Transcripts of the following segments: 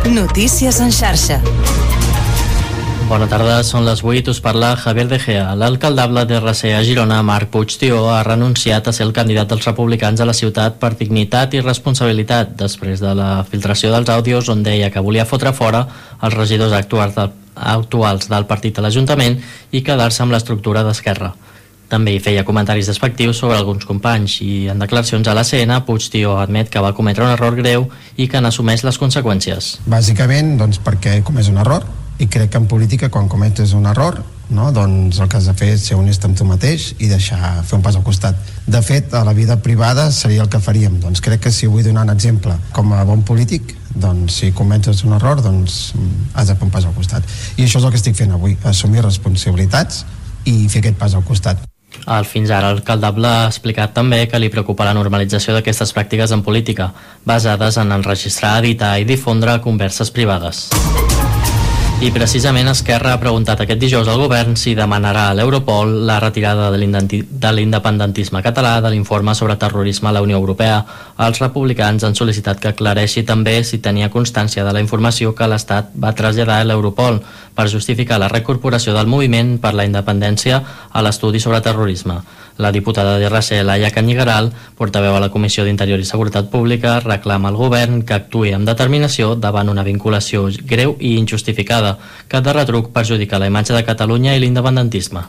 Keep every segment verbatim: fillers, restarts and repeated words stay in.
Notícies en xarxa. Bona tarda, són les vuit, us parla Javier De Gea. L'alcaldable d'R C a Girona, Marc Puigtió, ha renunciat a ser el candidat dels republicans a la ciutat per dignitat i responsabilitat, després de la filtració dels àudios on deia que volia fotre fora els regidors actuals del, actuals del partit a l'Ajuntament i quedar-se amb l'estructura d'Esquerra. També hi feia comentaris despectius sobre alguns companys i en declaracions a l'A C N, Puigtió admet que va cometre un error greu i que n'assumeix les conseqüències. Bàsicament, doncs, perquè he comès un error, i crec que en política, quan cometes un error, no, doncs el que has de fer és ser honest amb tu mateix i deixar fer un pas al costat. De fet, a la vida privada seria el que faríem. Doncs crec que si vull donar un exemple com a bon polític, doncs si cometes un error, doncs has de fer un pas al costat. I això és el que estic fent avui, assumir responsabilitats i fer aquest pas al costat. El fins ara alcaldable ha explicat també que li preocupa la normalització d'aquestes pràctiques en política, basades en enregistrar, editar i difondre converses privades. I precisament Esquerra ha preguntat aquest dijous al govern si demanarà a l'Europol la retirada de l'independentisme català de l'informe sobre terrorisme a la Unió Europea. Els republicans han sol·licitat que aclareixi també si tenia constància de la informació que l'Estat va traslladar a l'Europol per justificar la recorporació del moviment per la independència a l'estudi sobre terrorisme. La diputada d'R C, Laia Canyigaral, portaveu a la Comissió d'Interior i Seguretat Pública, reclama al govern que actuï amb determinació davant una vinculació greu i injustificada que de retruc perjudica la imatge de Catalunya i l'independentisme.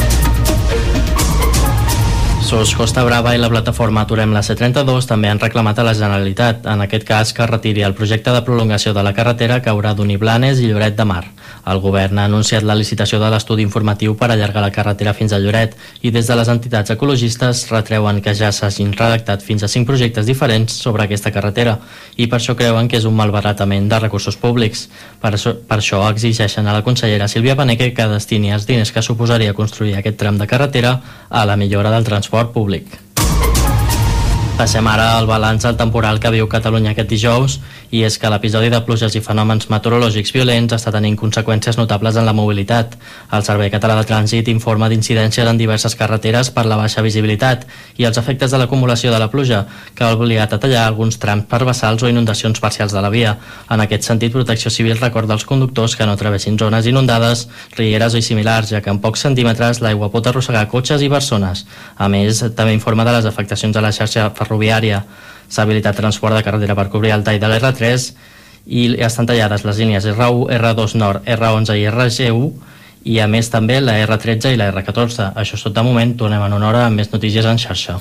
Sos Costa Brava i la plataforma Aturem la C trenta-dos també han reclamat a la Generalitat, en aquest cas que retiri el projecte de prolongació de la carretera que haurà d'unir Blanes i Lloret de Mar. El govern ha anunciat la licitació de l'estudi informatiu per allargar la carretera fins a Lloret i des de les entitats ecologistes retreuen que ja s'hagin redactat fins a cinc projectes diferents sobre aquesta carretera i per això creuen que és un malbaratament de recursos públics. Per això, per això exigeixen a la consellera Sílvia Paneque que destini els diners que suposaria construir aquest tram de carretera a la millora del transport públic. Passem ara al balanç del temporal que viu Catalunya aquest dijous, i és que l'episodi de pluges i fenòmens meteorològics violents està tenint conseqüències notables en la mobilitat. El Servei Català de Trànsit informa d'incidències en diverses carreteres per la baixa visibilitat i els efectes de l'acumulació de la pluja, que ha obligat a tallar alguns trams per vessals o inundacions parcials de la via. En aquest sentit, Protecció Civil recorda als conductors que no travessin zones inundades, rieres o similars, ja que en pocs centímetres l'aigua pot arrossegar cotxes i persones. A més, també informa de les afectacions a la xarxa ferroviària. S'ha habilitat transport de carretera per cobrir el tall de l'R tres i estan tallades les línies R u, R dos Nord, R onze i R G u i a més també la R tretze i la R catorze. Això és tot de moment, tornem en una hora amb més notícies en xarxa.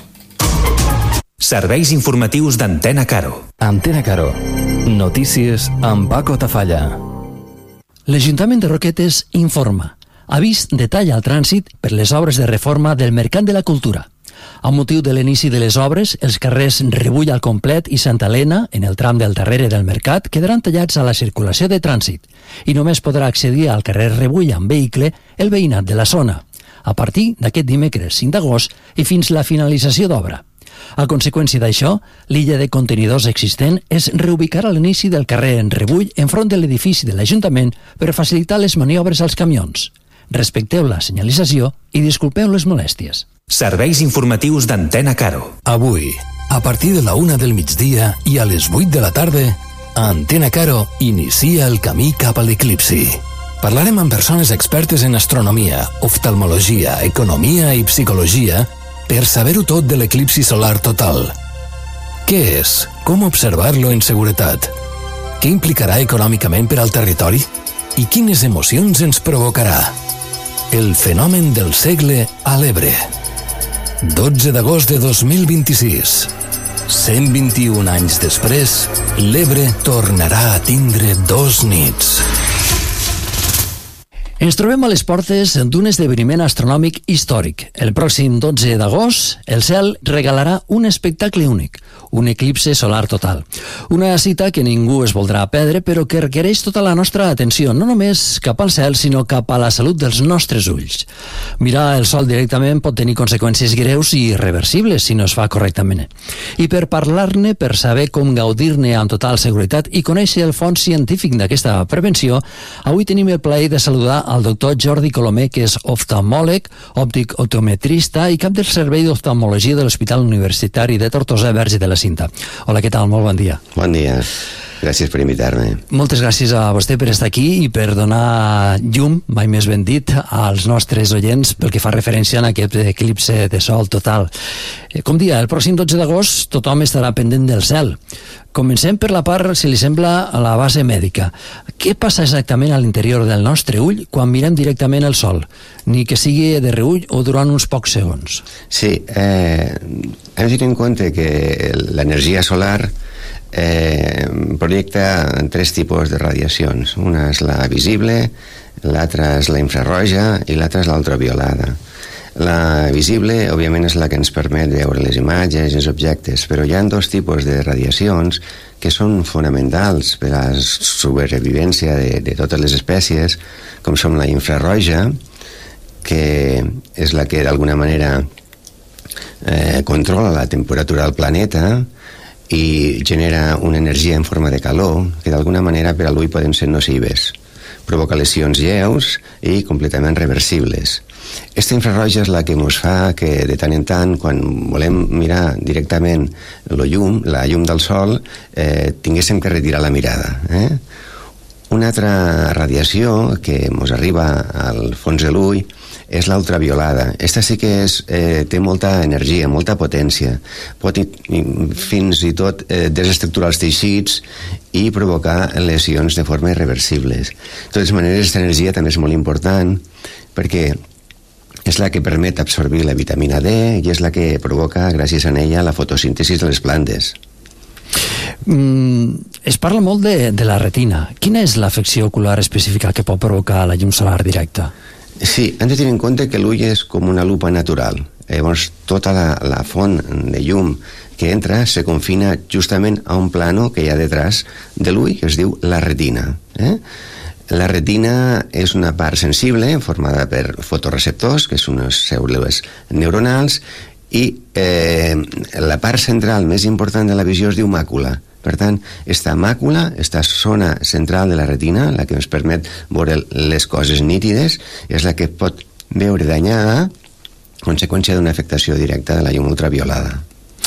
Serveis informatius d'Antena Caro. Antena Caro. Notícies amb Paco Tafalla. L'Ajuntament de Roquetes informa. Avís de tall al trànsit per les obres de reforma del Mercat de la Cultura. Amb motiu de l'inici de les obres, els carrers Rebull al complet i Santa Helena, en el tram del darrere del mercat, quedaran tallats a la circulació de trànsit i només podrà accedir al carrer Rebull amb vehicle el veïnat de la zona, a partir d'aquest dimecres cinc d'agost i fins la finalització d'obra. A conseqüència d'això, l'illa de contenidors existent es reubicarà a l'inici del carrer en Rebull enfront de l'edifici de l'Ajuntament per facilitar les maniobres als camions. Respecteu la senyalització i disculpeu les molèsties. Serveis informatius d'Antena Caro. Avui, a partir de la una del migdia i a les vuit de la tarda, Antena Caro inicia el camí cap a l'eclipsi. Parlarem amb persones expertes en astronomia, oftalmologia, economia i psicologia per saber-ho tot de l'eclipsi solar total. Què és? Com observar-lo en seguretat? Què implicarà econòmicament per al territori? I quines emocions ens provocarà? El fenomen del segle a l'Ebre. dotze d'agost de dos mil vint-i-sis. cent vint-i-un anys després, l'Ebre tornarà a tindre dos nits. Ens trobem a les portes d'un esdeveniment astronòmic històric. El pròxim dotze d'agost, el cel regalarà un espectacle únic, un eclipse solar total. Una cita que ningú es voldrà perdre, però que requereix tota la nostra atenció, no només cap al cel, sinó cap a la salut dels nostres ulls. Mirar el sol directament pot tenir conseqüències greus i irreversibles si no es fa correctament. I per parlar-ne, per saber com gaudir-ne amb total seguretat i conèixer el fons científic d'aquesta prevenció, avui tenim el plaer de saludar al doctor Jordi Colomer, que és oftalmòleg, òptic optometrista i cap del Servei d'Oftalmologia de l'Hospital Universitari de Tortosa Verge de la Cinta. Hola, què tal? Molt bon dia. Bon dia. Gràcies per invitar-me. Moltes gràcies a vostè per estar aquí i per donar llum, mai més ben dit, als nostres oients pel que fa referència a aquest eclipse de sol total. Com dia, el pròxim dotze d'agost tothom estarà pendent del cel. Comencem per la part, si li sembla, a la base mèdica. Què passa exactament a l'interior del nostre ull quan mirem directament el sol? Ni que sigui de reull o durant uns pocs segons. Sí, eh, hem de tenir en compte que l'energia solar eh, projecta tres tipus de radiacions. Una és la visible, l'altra és la infrarroja i l'altra és l'ultraviolada. La visible, òbviament, és la que ens permet veure les imatges i els objectes, però hi ha dos tipus de radiacions que són fonamentals per a la supervivència de, de totes les espècies, com són la infrarroja, que és la que d'alguna manera eh, controla la temperatura del planeta i genera una energia en forma de calor que d'alguna manera per a l'ull poden ser nocives. Provoca lesions lleus i completament reversibles. Aquesta infrarroja és la que ens fa que de tant en tant, quan volem mirar directament la llum, la llum del sol, eh, tinguéssim que retirar la mirada. Eh? Una altra radiació que ens arriba al fons de l'ull és l'ultraviolada. Esta sí que és, eh, té molta energia, molta potència. Pot fins i tot eh, desestructurar els teixits i provocar lesions de forma irreversibles. De totes maneres, aquesta energia també és molt important perquè és la que permet absorbir la vitamina D i és la que provoca, gràcies a ella, la fotosíntesi de les plantes. Mm, es parla molt de, de la retina. Quina és l'afecció ocular específica que pot provocar la llum solar directa? Sí, hem de tenir en compte que l'ull és com una lupa natural. Llavors, tota la, la font de llum que entra se confina justament a un plano que hi ha detrás de l'ull, que es diu la retina. Eh? La retina és una part sensible formada per fotoreceptors, que són unes cèl·lules neuronals, i eh, la part central més important de la visió es diu màcula. Per tant, esta màcula, esta zona central de la retina, la que ens permet veure les coses nítides, és la que pot veure danyada conseqüència d'una afectació directa de la llum ultraviolada.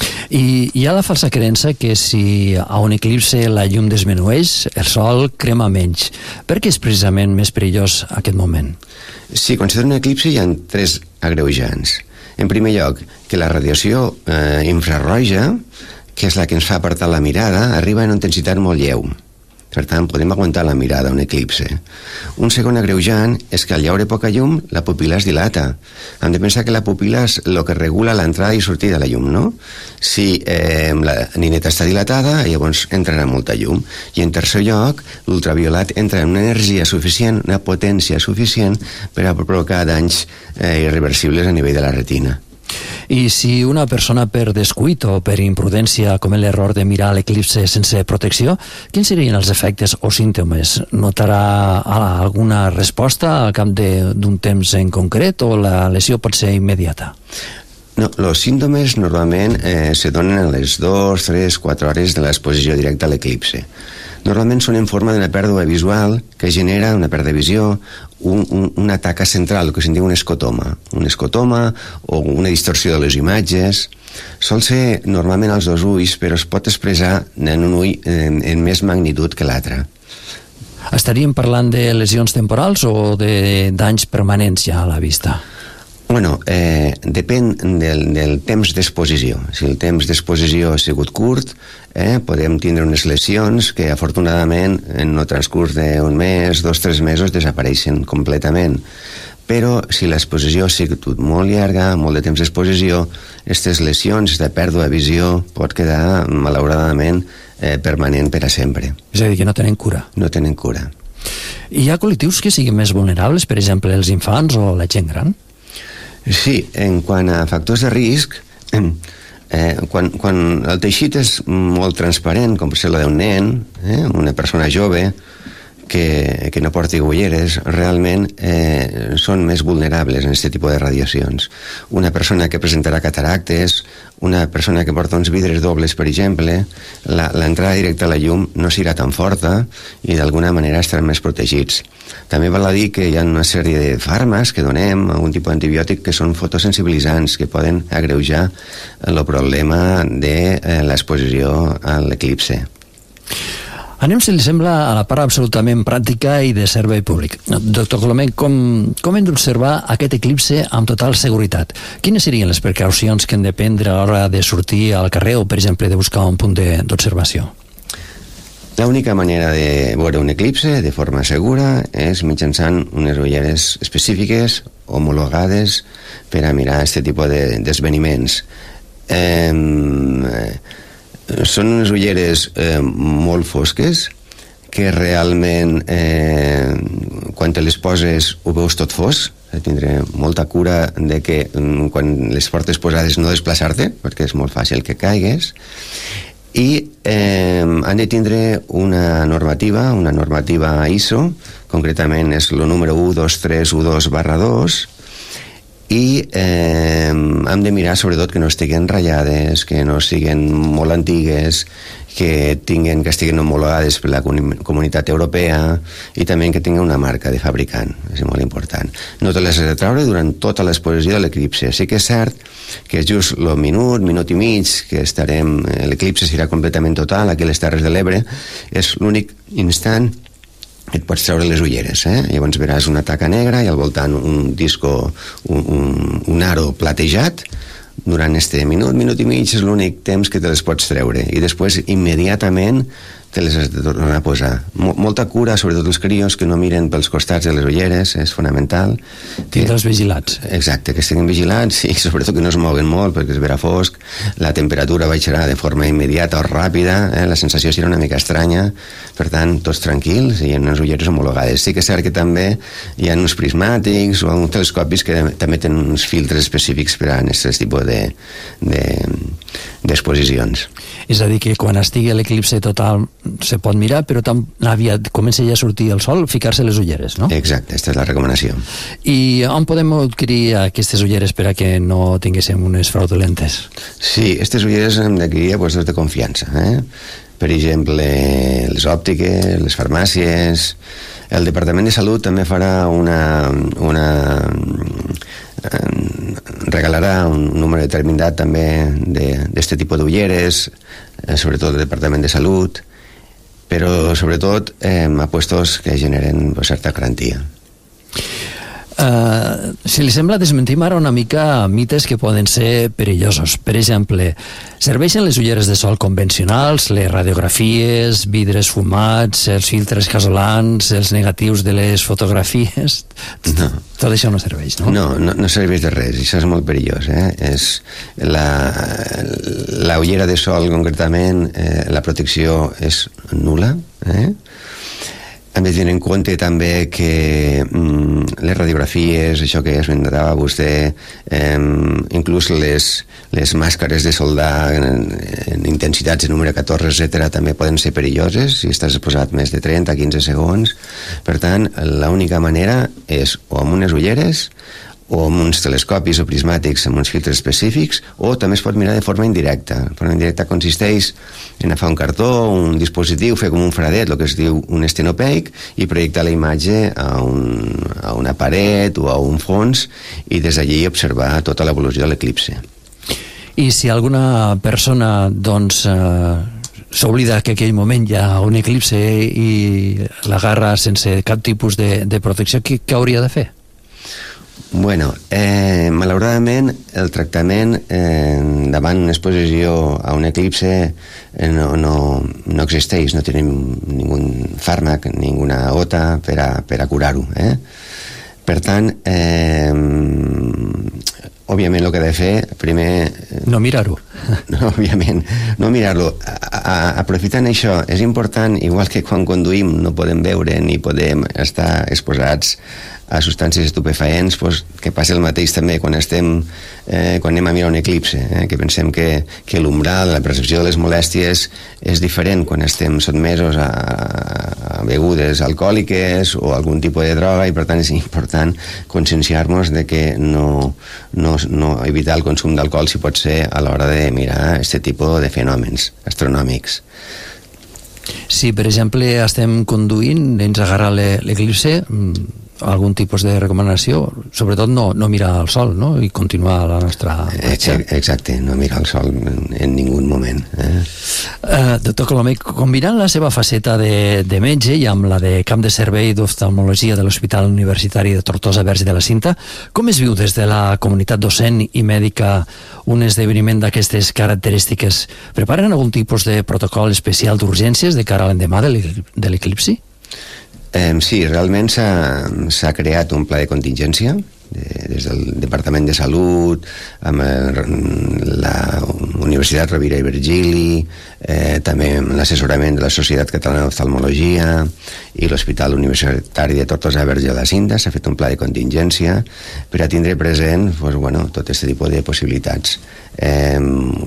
I hi ha la falsa creença que si a un eclipse la llum disminueix, el sol crema menys. Per què és precisament més perillós aquest moment? Sí, quan se dona un eclipse hi ha tres agreujants. En primer lloc, que la radiació eh, infrarroja, que és la que ens fa apartar la mirada, arriba en una intensitat molt lleu. Per tant, podem aguantar la mirada a un eclipse. Un segon agreujant és que al llaure poca llum, la pupil·la es dilata. Hem de pensar que la pupil·la és el que regula l'entrada i sortida de la llum, no? Si eh, la nineta està dilatada, llavors entrarà molta llum. I en tercer lloc, l'ultraviolat entra en una energia suficient, una potència suficient per a provocar danys eh, irreversibles a nivell de la retina. I si una persona per descuit o per imprudència comet l'error de mirar l'eclipse sense protecció, quins serien els efectes o símptomes? Notarà alguna resposta al cap d'un temps en concret o la lesió pot ser immediata? No, els símptomes normalment eh, se donen a les dues, tres, quatre hores de l'exposició directa a l'eclipse. Normalment són en forma d'una pèrdua visual que genera una pèrdua de visió, un, un, una taca central, el que se'n diu un escotoma. Un escotoma o una distorsió de les imatges. Sol ser normalment als dos ulls, però es pot expressar en un ull en, en més magnitud que l'altre. Estaríem parlant de lesions temporals o de danys permanents ja a la vista? Bueno, eh, depèn del, del temps d'exposició. Si el temps d'exposició ha sigut curt, eh, podem tindre unes lesions que afortunadament en el transcurs d'un mes, dos, tres mesos desapareixen completament. Però si l'exposició ha sigut molt llarga, molt de temps d'exposició, aquestes lesions, aquesta pèrdua de visió pot quedar malauradament eh, permanent per a sempre. És a dir, que no tenen cura. No tenen cura. Hi ha col·lectius que siguin més vulnerables, per exemple, els infants o la gent gran? Sí, en quant a factors de risc, eh, quan, quan el teixit és molt transparent, com pot ser la d'un nen, eh, una persona jove que, que no porti ulleres, realment eh, són més vulnerables en aquest tipus de radiacions. Una persona que presentarà cataractes, una persona que porta uns vidres dobles, per exemple, l'entrada directa a la llum no serà tan forta i d'alguna manera estaran més protegits. També val a dir que hi ha una sèrie de fàrmacs que donem, algun tipus d'antibiòtic que són fotosensibilitzants, que poden agreujar el problema de l'exposició a l'eclipse. Anem, si li sembla, a la part absolutament pràctica i de servei públic. Doctor Colomer, com, com hem d'observar aquest eclipse amb total seguretat? Quines serien les precaucions que hem de prendre a l'hora de sortir al carrer o, per exemple, de buscar un punt d'observació? L'única manera de veure un eclipse de forma segura és mitjançant unes ulleres específiques, homologades, per a mirar aquest tipus d'esdeveniments. Eh, són unes ulleres eh, molt fosques, que realment eh, quan te les poses ho veus tot fos. Tindré molta cura de que quan les portes posades no desplaçar-te, perquè és molt fàcil que caigues. I eh, han de tindre una normativa, una normativa I S O, concretament és el número u dos tres u dos barra dos, i eh, hem de mirar sobretot que no estiguen ratllades, que no siguin molt antigues, que tinguen, que estiguin homologades per la Comunitat Europea i també que tinguin una marca de fabricant, és molt important. No te les has de treure durant tota l'exposició de l'eclipse. Sí que és cert que just el minut, minut i mig que estarem, l'eclipse serà completament total aquí a les Terres de l'Ebre, és l'únic instant que et pots treure les ulleres, eh? Llavors veràs una taca negra i al voltant un disco, un, un, un aro platejat. Durant este minut, minut i mig és l'únic temps que te les pots treure i després immediatament te les has de tornar a posar. Molta cura, sobretot els crios, que no miren pels costats de les ulleres, és fonamental. Tindre'ls vigilats. Exacte, que estiguin vigilats i sobretot que no es moguen molt perquè es verà fosc, la temperatura baixarà de forma immediata o ràpida, eh? La sensació serà una mica estranya, per tant, tots tranquils i en unes ulleres homologades. Sí que és cert que també hi ha uns prismàtics o uns telescopis que també tenen uns filtres específics per a aquest tipus de, de, d'exposicions. És a dir, que quan estigui l'eclipse total se pot mirar, però tan aviat comença ja a sortir el sol, ficar-se les ulleres, no? Exacte, aquesta és la recomanació. I on podem adquirir aquestes ulleres per a que no tinguéssim unes fraudulentes? Sí, aquestes ulleres hem d'adquirir a puestos de confiança, eh? Per exemple, les òptiques, les farmàcies. El Departament de Salut també farà una... una regalarà un número determinat també d'aquest tipus d'ulleres, sobretot el Departament de Salut, però sobretot eh, a puestos que generen certa garantia. Uh, si li sembla, desmentim ara una mica mites que poden ser perillosos. Per exemple, serveixen les ulleres de sol convencionals, les radiografies, vidres fumats, els filtres casolans, els negatius de les fotografies? No. Tot això no serveix, no? No, no, no serveix de res, això és molt perillós, eh? És la, la ullera de sol, concretament, eh, la protecció és nul·la, eh? Hem de tenir en compte també que mm, les radiografies, això que esmentava vostè, eh, inclús les, les màscares de soldar en, en intensitats de número catorze, etcètera, també poden ser perilloses si estàs exposat més de trenta a quinze segons. Per tant, l'única manera és o amb unes ulleres o amb uns telescopis o prismàtics amb uns filtres específics, o també es pot mirar de forma indirecta. La forma indirecta consisteix en agafar un cartó, un dispositiu, fer com un fradet, el que es diu un estenopeic, i projectar la imatge a, un, a una paret o a un fons, i des d'allí observar tota l'evolució de l'eclipse. I si alguna persona, doncs... Eh... s'oblida que en aquell moment hi ha un eclipse i l'agarra sense cap tipus de, de protecció, què, què hauria de fer? Bueno, eh, malauradament el tractament eh, davant una exposició a un eclipse eh, no, no, no existeix, no tenim ningú fàrmac, ninguna gota per a, per a curar-ho, eh? Per tant, eh, òbviament el que he de fer, primer... No mirar-ho. No, òbviament, no mirar-lo. Aprofitant això, és important, igual que quan conduïm no podem veure ni podem estar exposats a substàncies estupefaents, doncs, que passa el mateix també quan estem eh, quan anem a mirar un eclipse, eh, que pensem que, que l'umbral, la percepció de les molèsties és diferent quan estem sotmesos a, a begudes alcohòliques o algun tipus de droga, i per tant és important conscienciar-nos de que no, no, no evitar el consum d'alcohol si pot ser a l'hora de mirar aquest tipus de fenòmens astronòmics. Si, per exemple, estem conduint, ens agarra l'eclipse, algun tipus de recomanació, sobretot no, no mirar al sol, no? I continuar la nostra marxa. Exacte, no mirar al sol en, en ningú moment. Eh? Uh, doctor Colomer, combinant la seva faceta de, de metge i amb la de camp de servei d'oftalmologia de l'Hospital Universitari de Tortosa Verge de la Cinta, com es viu des de la comunitat docent i mèdica un esdeveniment d'aquestes característiques? Preparen algun tipus de protocol especial d'urgències de cara a l'endemà de l'eclipsi? Eh, sí, realment s'ha creat un pla de contingència de, des del Departament de Salut, amb el, la Universitat Rovira i Virgili, eh, també amb l'assessorament de la Societat Catalana d'Oftalmologia i l'Hospital Universitari de Tortosa Verge de la Cinta. S'ha fet un pla de contingència per a tindre present pues, bueno, tot aquest tipus de possibilitats eh,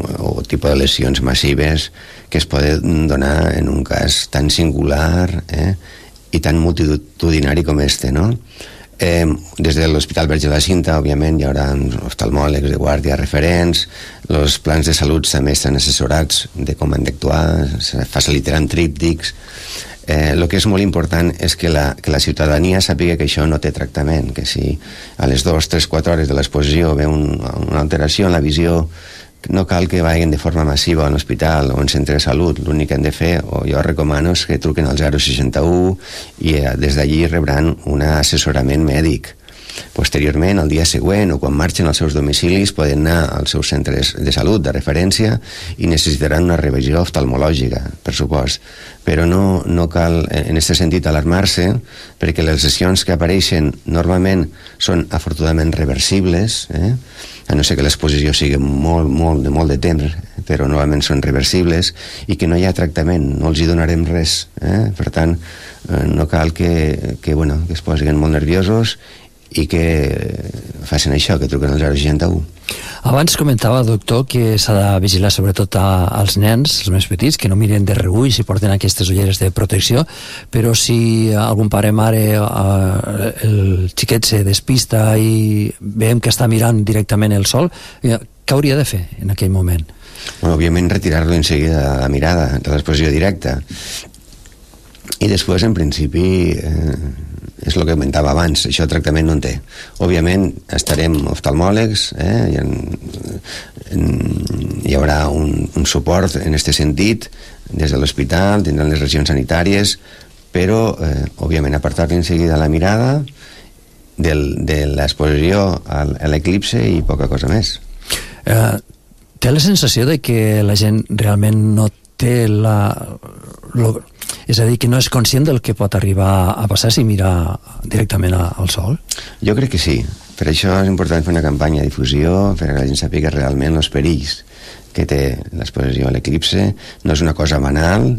o tipus de lesions massives que es poden donar en un cas tan singular eh, i tan multitudinari com este, no? Eh, des de l'Hospital Verge de la Cinta, òbviament, hi haurà oftalmòlegs de guàrdia referents, els plans de salut també estan assessorats de com han d'actuar, se facilitaran tríptics. Eh, el que és molt important és que la, que la ciutadania sàpiga que això no té tractament, que si a les dues, tres, quatre hores de l'exposició ve un, una alteració en la visió, no cal que vagin de forma massiva a l'hospital o en centre de salut. L'únic que han de fer, o jo recomano, és que truquen al zero seixanta-u i eh, des d'allí rebran un assessorament mèdic. Posteriorment, el dia següent o quan marxen als seus domicilis, poden anar als seus centres de salut de referència i necessitaran una revisió oftalmològica, per supost. Però no, no cal, en aquest sentit, alarmar-se, perquè les lesions que apareixen normalment són afortunadament reversibles, eh? a no ser que l'exposició sigui molt, molt, de molt de temps, però normalment són reversibles i que no hi ha tractament, no els hi donarem res. Eh? Per tant, no cal que, que, bueno, que es posin molt nerviosos i que facin això, que truquen al zero seixanta-u. Abans comentava, doctor, que s'ha de vigilar sobretot a, als nens, els més petits, que no miren de reüll si porten aquestes ulleres de protecció, però si algun pare mare eh, el xiquet se despista i veiem que està mirant directament el sol, eh, què hauria de fer en aquell moment? Bueno, òbviament retirar-lo en seguida la mirada de l'exposició directa i després en principi eh, és el que comentava abans, això tractament no en té. Òbviament estarem oftalmòlegs, eh, i en, en, hi haurà un, un suport en aquest sentit des de l'hospital, tindran les regions sanitàries, però eh, òbviament apartar en seguida la mirada del, de l'exposició a l'eclipse i poca cosa més. Eh, té la sensació de que la gent realment no té la... Lo, és a dir, que no és conscient del que pot arribar a passar si mira directament a, al sol? Jo crec que sí. Per això és important fer una campanya de difusió, perquè la gent sàpiga realment els perills que té l'exposició a l'eclipse. No és una cosa banal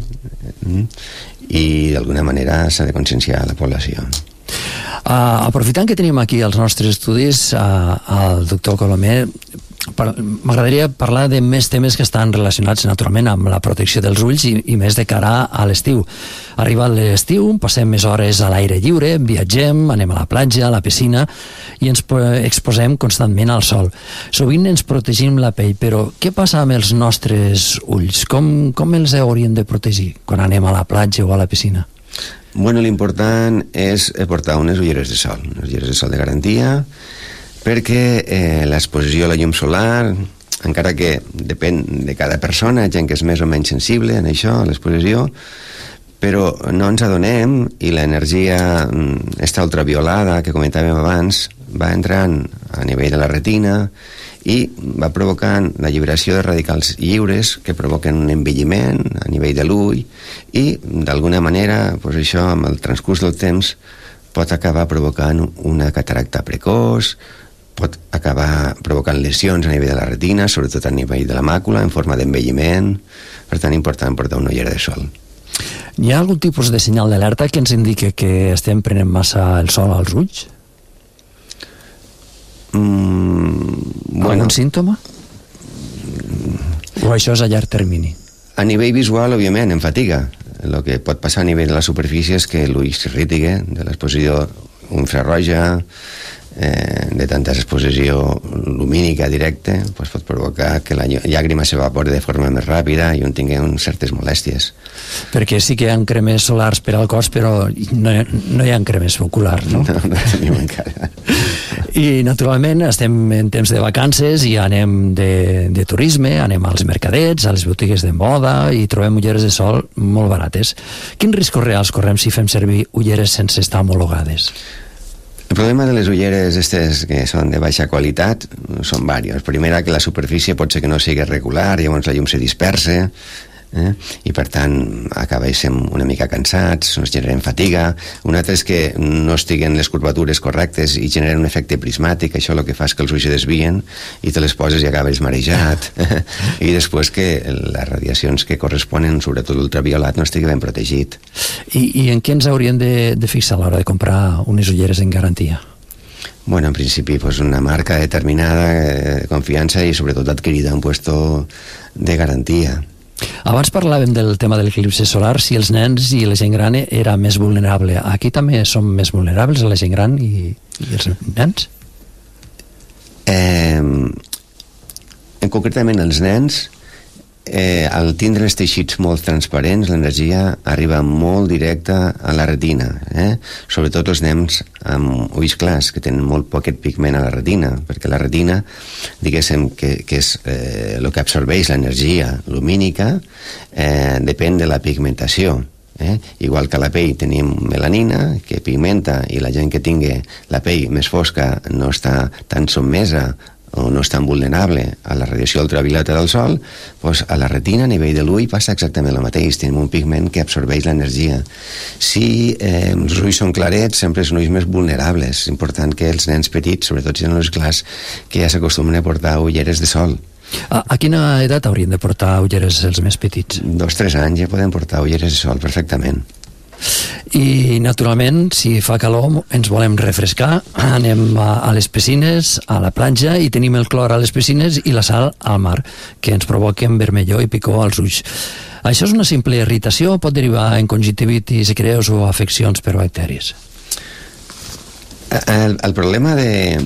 i d'alguna manera s'ha de conscienciar la població. Uh, aprofitant que tenim aquí els nostres estudis, uh, el doctor Colomer, m'agradaria parlar de més temes que estan relacionats naturalment amb la protecció dels ulls i, i més de cara a l'estiu. Arribat l'estiu, passem més hores a l'aire lliure, viatgem, anem a la platja, a la piscina i ens exposem constantment al sol. Sovint ens protegim la pell, però què passa amb els nostres ulls? Com, com els hauríem de protegir quan anem a la platja o a la piscina? Bueno, l'important és portar unes ulleres de sol, unes ulleres de sol de garantia, perquè eh, l'exposició a la llum solar, encara que depèn de cada persona, gent que és més o menys sensible en això, a l'exposició, però no ens adonem i l'energia esta ultraviolada que comentàvem abans va entrant a nivell de la retina i va provocant l'alliberació de radicals lliures que provoquen un envelliment a nivell de l'ull i d'alguna manera pues això amb el transcurs del temps pot acabar provocant una cataracta precoç, pot acabar provocant lesions a nivell de la retina, sobretot a nivell de la màcula, en forma d'envelliment. Per tant, important portar una ullera de sol. Hi ha algun tipus de senyal d'alerta que ens indique que estem prenent massa el sol als ulls? Mm, bueno, algun símptoma? O això és a llarg termini? A nivell visual, òbviament, en fatiga. El que pot passar a nivell de la superfície és que l'ull s'irriti de l'exposició infrarroja, eh, de tanta exposició lumínica directa, pues pot provocar que la llàgrima s'evapori de forma més ràpida i un tingui certes molèsties. Perquè sí que hi ha cremes solars per al cos, però no hi ha, no hi ha cremes oculars, no? No, no tenim encara. I naturalment estem en temps de vacances i anem de, de turisme, anem als mercadets, a les botigues de moda i trobem ulleres de sol molt barates. Quins riscos reals correm si fem servir ulleres sense estar homologades? El problema de les ulleres aquestes que són de baixa qualitat són diversos. Primera, que la superfície pot ser que no sigui regular, llavors la llum se dispersa, eh? i per tant acabem una mica cansats, ens generen fatiga. Una altra és que no estiguen les curvatures correctes i generen un efecte prismàtic, això el que fa és que els ulls se desvien i te les poses i acabes marejat. I després que les radiacions que corresponen, sobretot l'ultraviolat, no estigui ben protegit. I, i en què ens hauríem de, de fixar a l'hora de comprar unes ulleres en garantia? Bueno, en principi, pues una marca determinada, de confiança i sobretot adquirida en puesto de garantia. Abans parlàvem del tema de l'eclipsi solar, si els nens i la gent gran era més vulnerable. Aquí també som més vulnerables, la gent gran i, i els nens? Eh, en concretament els nens, eh, al tindre els teixits molt transparents, l'energia arriba molt directa a la retina, eh? Sobretot els nens amb ulls clars, que tenen molt poquet pigment a la retina, perquè la retina, diguéssim, que, que és eh, el que absorbeix l'energia lumínica, eh, depèn de la pigmentació. Eh? Igual que a la pell tenim melanina, que pigmenta, i la gent que tingui la pell més fosca no està tan sotmesa o no és tan vulnerable a la radiació ultravioleta del sol, doncs a la retina, a nivell de l'ull, passa exactament el mateix. Tenim un pigment que absorbeix l'energia. Si eh, els ulls són clarets, sempre són ulls més vulnerables. És important que els nens petits, sobretot si tenen ulls clars, que ja s'acostumen a portar ulleres de sol. A, a quina edat haurien de portar ulleres els més petits? Dos, tres anys ja poden portar ulleres de sol perfectament. I naturalment, si fa calor, ens volem refrescar, anem a, a les piscines, a la platja, i tenim el clor a les piscines i la sal al mar, que ens provoquen vermellor i picor als ulls. Això és una simple irritació o pot derivar en conjuntivitis, creus o afeccions per bacteris? El, el problema de,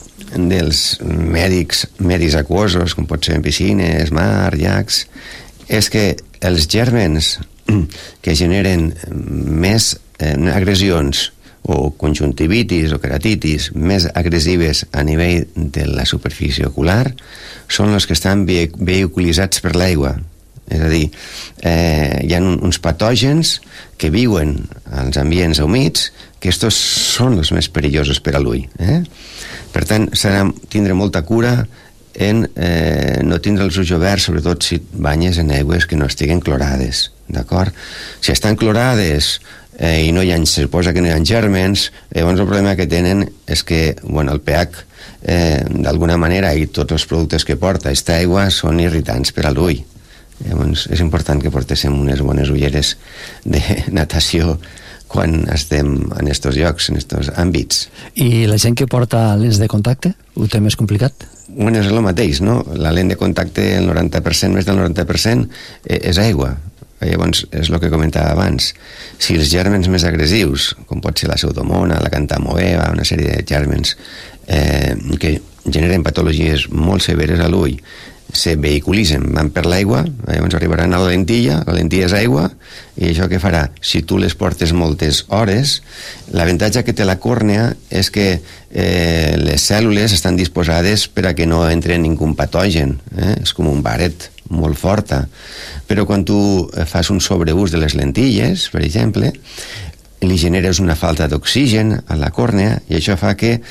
dels mèdics, medis aquosos, com pot ser en piscines, mar, llacs, és que els gèrmens que generen més eh, agressions o conjuntivitis o keratitis més agressives a nivell de la superfície ocular són els que estan vehiculitzats per l'aigua. És a dir, eh, hi ha uns patògens que viuen als ambients humits que estos són els més perillosos per a l'ull. Eh? Per tant, s'ha de tindre molta cura en eh, no tindre els ulls oberts, sobretot si banyes en aigües que no estiguen clorades, d'acord? Si estan clorades eh, i no hi ha, se suposa que no hi ha gèrmens, llavors el problema que tenen és que, bueno, el pH eh, d'alguna manera i tots els productes que porta aquesta aigua són irritants per a l'ull. Llavors és important que portéssim unes bones ulleres de natació quan estem en estos llocs, en estos àmbits. I la gent que porta lents de contacte ho té més complicat? Bueno, és el mateix, no? La lent de contacte, el noranta per cent, més del noranta per cent, és aigua. Llavors, és el que comentava abans. Si els gèrmens més agressius, com pot ser la pseudomona, la cantamoeba, una sèrie de gèrmens eh, que generen patologies molt severes a l'ull, se vehiculitzen, van per l'aigua, llavors arribaran a la lentilla, la lentilla és aigua, i això què farà? Si tu les portes moltes hores, l'avantatge que té la còrnea és que eh, les cèl·lules estan disposades per a que no entre ningú patogen, eh? És com un baret molt forta, però quan tu fas un sobreús de les lentilles, per exemple, li generes una falta d'oxigen a la còrnea i això fa que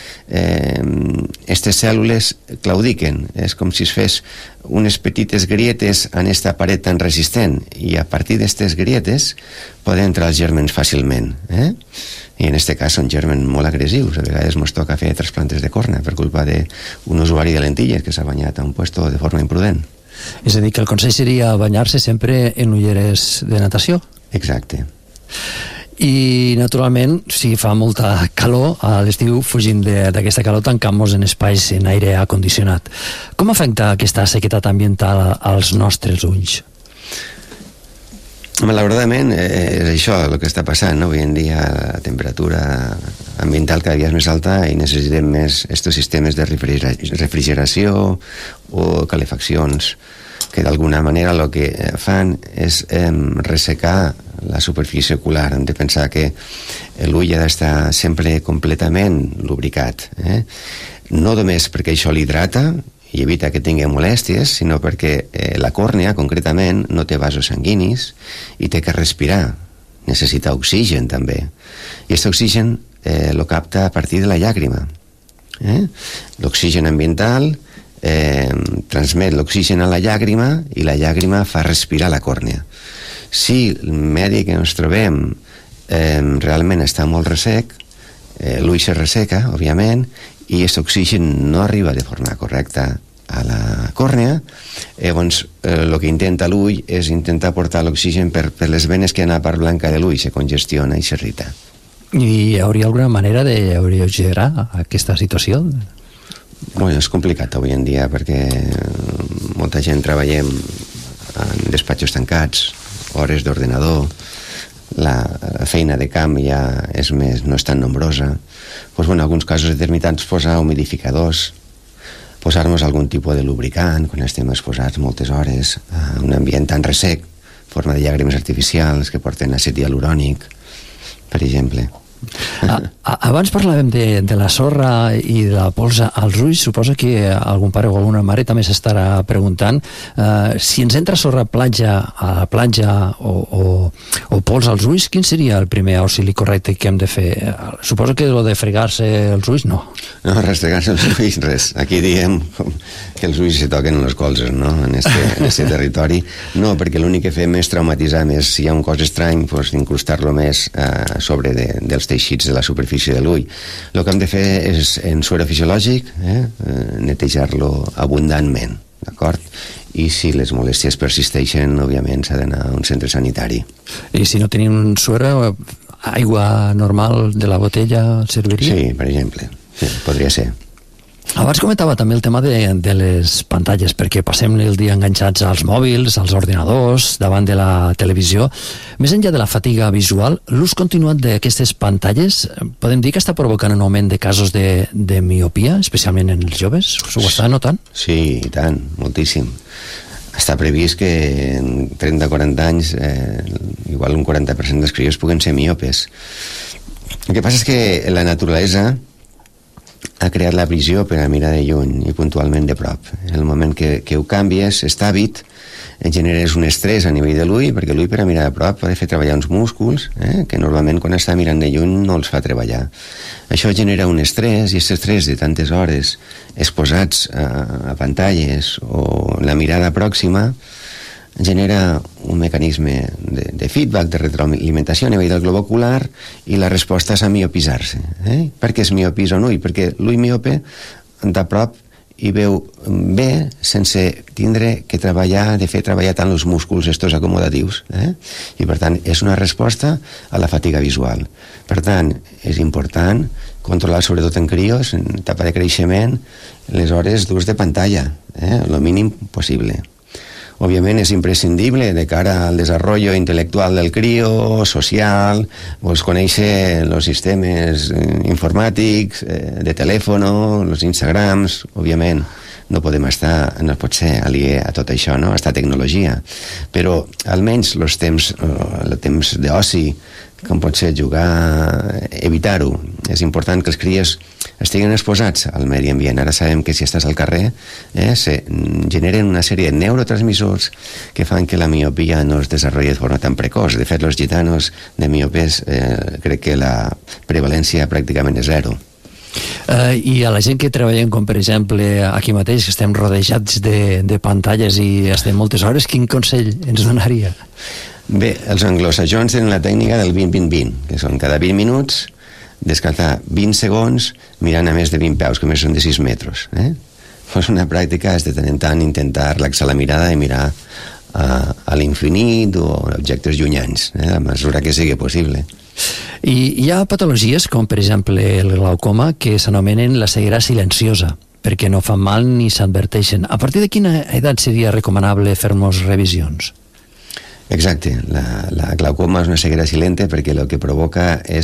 aquestes eh, cèl·lules claudiquen. És com si es fes unes petites grietes en aquesta paret tan resistent i a partir d'aquestes grietes poden entrar els gèrmens fàcilment. Eh? I en aquest cas són gèrmens molt agressius. A vegades ens toca fer trasplantes de còrnea per culpa d'un usuari de lentilles que s'ha banyat a un puesto de forma imprudent. És a dir, que el consell seria banyar-se sempre en ulleres de natació? Exacte. I naturalment, si fa molta calor a l'estiu, fugint d'aquesta calor, tancant-nos en espais en aire acondicionat. Com afecta aquesta sequedat ambiental als nostres ulls? Malauradament és això el que està passant, no? Avui en dia la temperatura ambiental cada dia és més alta i necessitem més estos sistemes de refrigeració o calefaccions, que d'alguna manera el que fan és eh, ressecar la superfície ocular. Hem de pensar que l'ull ha d'estar sempre completament lubricat, eh? No només perquè això l'hidrata i evita que tingui molèsties, sinó perquè eh, la còrnea, concretament, no té vasos sanguinis i té que respirar. Necessita oxigen, també. I aquest oxigen eh, lo capta a partir de la llàgrima. Eh? L'oxigen ambiental eh, transmet l'oxigen a la llàgrima i la llàgrima fa respirar la còrnea. Si el medi que ens trobem eh, realment està molt ressec, eh, l'ull se resseca, òbviament, i aquest oxigen no arriba de forma correcta a la còrnea, llavors eh, el que intenta l'ull és intentar portar l'oxigen per, per les venes que hi ha a la part blanca de l'ull, se congestiona i s'irrita. I hi hauria alguna manera d'alleugerar aquesta situació? Bueno, és complicat avui en dia perquè molta gent treballem en despatxos tancats, hores d'ordenador, la feina de camp ja és més, no és tan nombrosa. Pues, bueno, en alguns casos determinats posar humidificadors, posar-nos algun tipus de lubricant quan estem exposats moltes hores a un ambient tan ressec, forma de llàgrimes artificials que porten àcid hialurònic, per exemple. A, a, abans parlàvem de, de la sorra i de la pols als ulls. Suposo que algun pare o alguna mare també s'estarà preguntant eh, si ens entra sorra platja a la platja o, o, o pols als ulls, quin seria el primer auxili correcte que hem de fer? Suposo que lo de fregar-se els ulls no. No, restregar-se els ulls, res. Aquí diem que els ulls se toquen en les colzes, no? En este, en este territori. No, perquè l'únic que fem és traumatitzar més. Si hi ha un cos estrany, pues, incrustar-lo més eh, sobre de, dels teixits de la superfície de l'ull. El que hem de fer és, en suero fisiològic, eh, netejar-lo abundantment, d'acord? I si les molèsties persisteixen, òbviament s'ha d'anar a un centre sanitari. I si no tenim suero, aigua normal de la botella serviria? Sí, per exemple. Sí, podria ser. Abans comentava també el tema de, de les pantalles, perquè passem el dia enganxats als mòbils, als ordinadors, davant de la televisió. Més enllà de la fatiga visual, l'ús continuat d'aquestes pantalles podem dir que està provocant un augment de casos de, de miopia, especialment en els joves? Ho està notant? Sí, i tant, moltíssim. Està previst que en trenta a quaranta anys eh, igual un quaranta per cent dels crios puguen ser miopes. El que passa és que la naturalesa ha creat la visió per a mirar de lluny i puntualment de prop. En el moment que, que ho canvies, aquest hàbit, generes un estrès a nivell de l'ull, perquè l'ull per a mirar de prop ha de fer treballar uns músculs eh, que normalment quan està mirant de lluny no els fa treballar. Això genera un estrès, i aquest estrès de tantes hores exposats a, a pantalles o la mirada pròxima genera un mecanisme de, de feedback, de retroalimentació a nivell del glob ocular, i la resposta és a miopitzar-se. Eh? Per què es miopisa un ull? Perquè l'ull miope de prop i veu bé sense tindre que treballar, de fer treballar tant els músculs estos acomodatius. Eh? I per tant és una resposta a la fatiga visual. Per tant, és important controlar, sobretot en crios, en etapa de creixement, les hores d'ús de pantalla, eh? el mínim possible. Òbviament és imprescindible de cara al desenvolupament intel·lectual del crio, social, pues conèixer els sistemes informàtics, eh, de telèfon, els Instagrams, òbviament. No podem estar, no pot ser aliè a tot això, no? A esta tecnologia. Però almenys els temps, el temps d'oci, com pot ser jugar, evitar-ho. És important que els cries estiguin exposats al medi ambient. Ara sabem que si estàs al carrer eh, se generen una sèrie de neurotransmissors que fan que la miopia no es desenvolupi de forma tan precoç. De fet, els gitanos de miopes eh, crec que la prevalència pràcticament és zero. Uh, I a la gent que treballem, com per exemple aquí mateix, que estem rodejats de, de pantalles i estem moltes hores, quin consell ens donaria? Bé, els anglosajons tenen la tècnica del vint vint vint, que són cada vint minuts descansar vint segons mirant a més de vint peus, que més són de sis metres. Eh? Pues una pràctica és de tant en tant intentar relaxar la mirada i mirar a, a l'infinit o a objectes llunyans, eh? a mesura que sigui possible. I hi ha patologies com per exemple el glaucoma que s'anomenen la ceguera silenciosa, perquè no fan mal ni s'adverteixen. A partir de quina edat seria recomanable fer-nos revisions? Exacte, la, la glaucoma és una ceguera silente perquè el que provoca és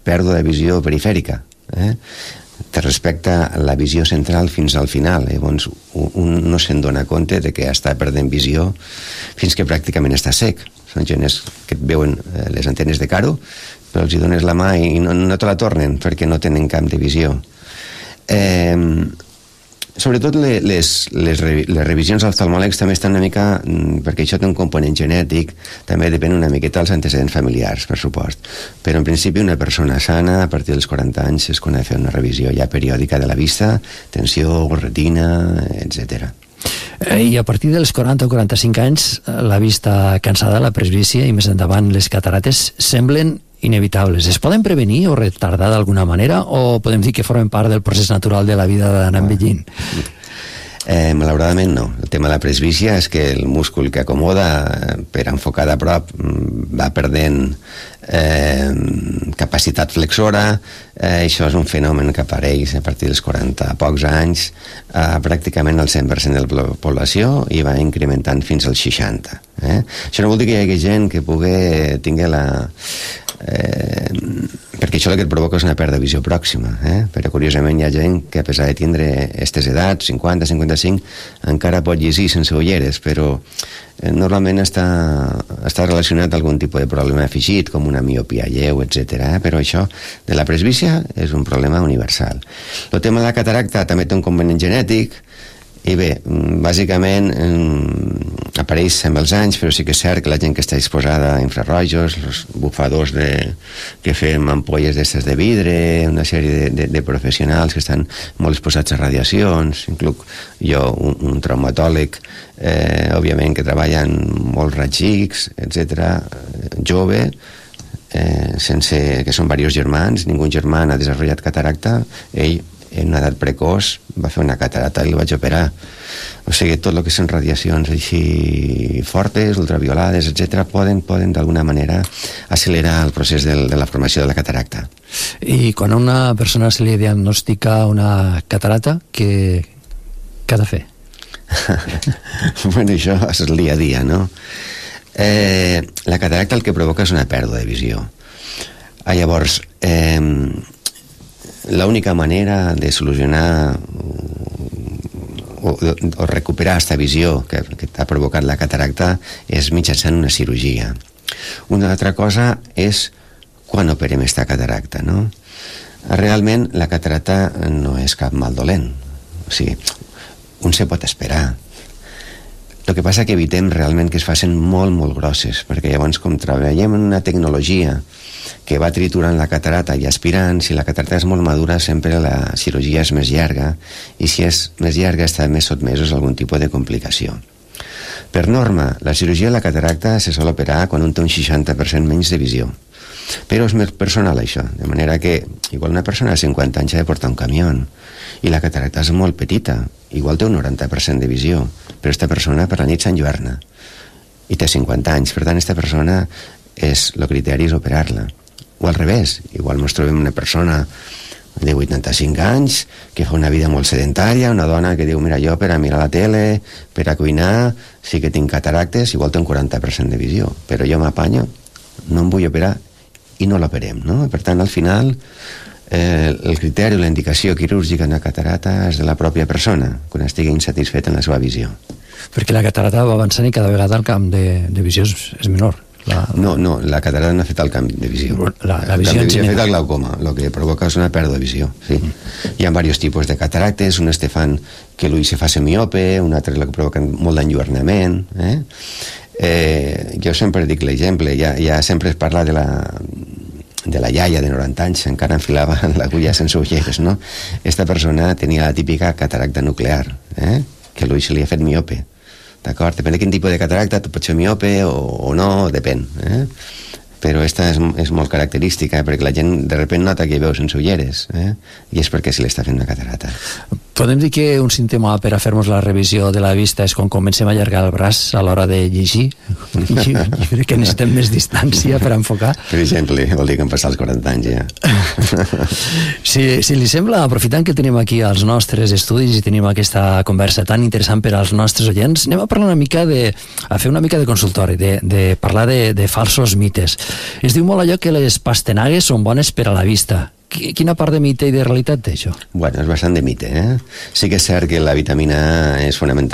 pèrdua de visió perifèrica, eh? Te respecta la visió central fins al final. Llavors un no se'n dona compte de que està perdent visió fins que pràcticament està sec. Són gens que et veuen les antenes de caro, però els hi dones la mà i no, no te la tornen perquè no tenen camp de visió. Eh, sobretot les, les, les revisions als oftalmòlegs també estan una mica, perquè això té un component genètic, també depèn una miqueta dels antecedents familiars, per supost, però en principi una persona sana a partir dels quaranta anys és quan ha de fer una revisió ja periòdica de la vista, tensió, retina, etcètera. I a partir dels quaranta o quaranta-cinc anys la vista cansada, la presbícia i més endavant les catarates semblen inevitables. Es poden prevenir o retardar d'alguna manera o podem dir que formen part del procés natural de la vida d'anar envellint? Eh, malauradament no. El tema de la presbícia és que el múscul que acomoda per enfocar de prop va perdent eh, capacitat flexora. Eh, això és un fenomen que apareix a partir dels quaranta pocs anys eh, pràcticament al cent per cent de la població i va incrementant fins als seixanta. Eh? Això no vol dir que hi hagi gent que pugui tinguer la... Eh, perquè això el que et provoca és una pèrdua de visió pròxima, eh? Però curiosament hi ha gent que a pesar de tindre aquestes edats, cinquanta, cinquanta-cinc, encara pot llegir sense ulleres, però eh, normalment està, està relacionat a algun tipus de problema afegit, com una miopia lleu, etcètera. Eh? Però això de la presbícia és un problema universal. El tema de la cataracta també té un component genètic, i bé, bàsicament eh, apareix amb els anys, però sí que és cert que la gent que està exposada a infrarrojos, els bufadors de, que fem ampolles d'estes de vidre, una sèrie de, de, de professionals que estan molt exposats a radiacions, inclús jo, un, un traumatòleg, eh, òbviament que treballa en molts raigs X, etcètera, jove, eh, sense, que són diversos germans, ningú germà ha desenvolupat cataracta, ell en una edat precoç va fer una catarata i el vaig operar. O sigui, tot el que són radiacions així fortes, ultraviolades, etcètera, poden, poden d'alguna manera accelerar el procés del, de la formació de la cataracta. I quan a una persona se li diagnostica una catarata, què, què ha de fer? Bueno, això és el dia a dia, no? Eh, la cataracta el que provoca és una pèrdua de visió. Ah, llavors, eh, l'única manera de solucionar o, o recuperar aquesta visió que, que t'ha provocat la cataracta és mitjançant una cirurgia. Una altra cosa és quan operem aquesta cataracta, no? Realment la cataracta no és cap mal dolent, o sigui, un se pot esperar. El que passa que evitem realment que es facin molt, molt grosses, perquè llavors com treballem en una tecnologia que va triturant la catarata i aspirant, si la catarata és molt madura sempre la cirurgia és més llarga i si és més llarga està més sotmesos a algun tipus de complicació. Per norma, la cirurgia de la cataracta se sol operar quan un té un seixanta per cent menys de visió, però és més personal això, de manera que igual una persona de cinquanta anys ha de portar un camió i la cataracta és molt petita, igual té un noranta per cent de visió, però aquesta persona per la nit s'enlluerna i té cinquanta anys, per tant aquesta persona és, el criteri és operar-la. O al revés, igual ens trobem una persona de vuitanta-cinc anys que fa una vida molt sedentària, una dona que diu, mira, jo per a mirar la tele, per a cuinar, sí que tinc cataractes, igual té un quaranta per cent de visió, però jo m'apanyo, no em vull operar i no l'operem, no? Per tant, al final, eh, el criteri o la indicació quirúrgica en la catarata és de la pròpia persona, quan estigui insatisfet en la seva visió. Perquè la catarata va avançant i cada vegada el camp de, de visió és, és menor. La... No, no, la catarata no ha fet el canvi de visió. La, la visió el canvi de visió ha fet el glaucoma, el que provoca és una pèrdua de visió. Sí. Mm. Hi ha diversos tipus de cataractes, un es fan que l'ull se fa semiope, un altre que provoca molt d'enlluernament. Eh? Eh, jo sempre dic l'exemple, ja, ja sempre es parla de la, de la iaia de noranta anys, encara enfilava l'agulla sense ulleres, no? Esta persona tenia la típica cataracta nuclear, eh? Que l'ull se li ha fet miope. D'acord? Depèn de quin tipus de cataracta, pot ser miope o, o no, depèn. Eh? Però aquesta és, és molt característica, eh? Perquè la gent de sobte nota que veu sense ulleres, eh? I és perquè se li està fent una catarata. Podem dir que un símptoma per a fer-nos la revisió de la vista és quan comencem a allargar el braç a l'hora de llegir, llibre que necessitem més distància per enfocar. Per exemple, vol dir que han passat els quaranta anys ja. Si, si li sembla, aprofitant que tenim aquí els nostres estudis i tenim aquesta conversa tan interessant per als nostres oients, anem a parlar una mica de, a fer una mica de consultori, de, de parlar de, de falsos mites. Es diu molt allò que les pastanagues són bones per a la vista. Quina part de mite i de realitat té això? Bueno, és bastant de mite, eh? Sí que és cert que la vitamina A és fonamental